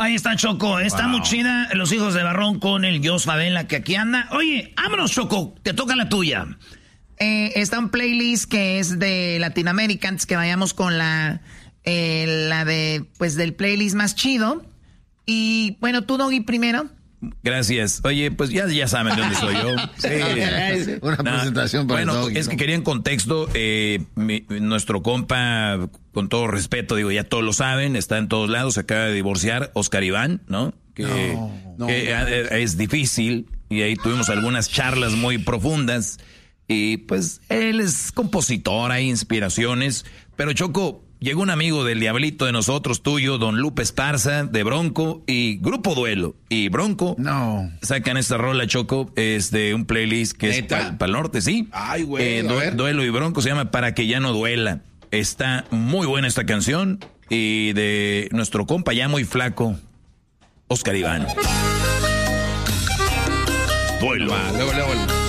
Ahí está Choco, está muy chida. Los hijos de Barrón con el Jos Favela que aquí anda. Oye, vámonos Choco, te toca la tuya. Está un playlist que es de Latinoamérica, antes que vayamos con la de, pues, del playlist más chido. Y bueno, tú, Doggy, primero. Gracias. Oye, pues ya saben de dónde soy yo. Sí. Una presentación para el Doggy, es que quería en contexto, nuestro compa, con todo respeto, digo, ya todos lo saben, está en todos lados, se acaba de divorciar, Oscar Iván, ¿no? Que es difícil, y ahí tuvimos algunas charlas muy profundas, y pues él es compositor, hay inspiraciones, pero Choco, llegó un amigo del Diablito de nosotros, tuyo, don Lupe Esparza, de Bronco, y Grupo Duelo, y Bronco, sacan esta rola, Choco, es de un playlist que es para el norte, ¿sí? Ay, güey, Duelo y Bronco, se llama Para que ya no duela. Está muy buena esta canción, y de nuestro compa ya muy flaco, Oscar Iván. Duelo. Luego.